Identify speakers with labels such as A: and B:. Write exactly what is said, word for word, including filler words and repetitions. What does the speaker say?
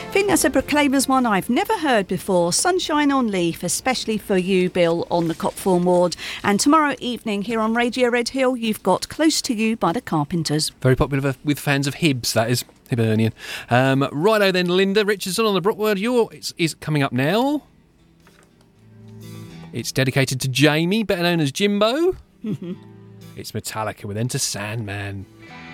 A: I think that's a Proclaimers one I've never heard before. Sunshine on Leaf, especially for you, Bill, on the Copthorne ward. And tomorrow evening here on Radio Red Hill, you've got Close to You by the Carpenters.
B: Very popular with fans of Hibs, that is. Hibernian. Um, righto then, Linda Richardson on the Brookword. Yours is coming up now. It's dedicated to Jamie, better known as Jimbo. It's Metallica with Enter Sandman.